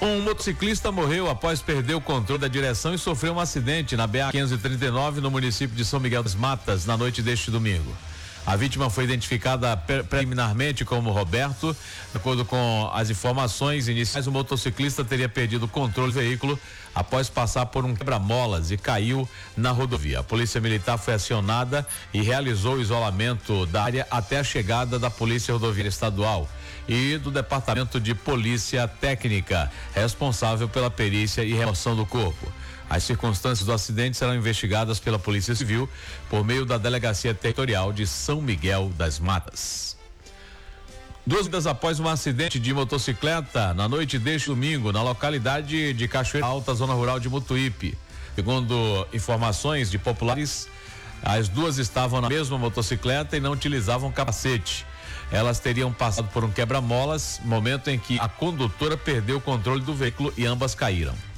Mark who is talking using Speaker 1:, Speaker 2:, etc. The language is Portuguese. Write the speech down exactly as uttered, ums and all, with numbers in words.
Speaker 1: Um motociclista morreu após perder o controle da direção e sofreu um acidente na B A quinhentos e trinta e nove no município de São Miguel das Matas na noite deste domingo. A vítima foi identificada preliminarmente como Roberto. De acordo com as informações iniciais, o motociclista teria perdido o controle do veículo após passar por um quebra-molas e caiu na rodovia. A polícia militar foi acionada e realizou o isolamento da área até a chegada da Polícia Rodoviária Estadual e do Departamento de Polícia Técnica, responsável pela perícia e remoção do corpo. As circunstâncias do acidente serão investigadas pela Polícia Civil por meio da Delegacia Territorial de São Miguel das Matas. Duas vidas após um acidente de motocicleta na noite deste domingo na localidade de Cachoeira Alta, zona rural de Mutuípe. Segundo informações de populares, as duas estavam na mesma motocicleta e não utilizavam capacete. Elas teriam passado por um quebra-molas, momento em que a condutora perdeu o controle do veículo e ambas caíram.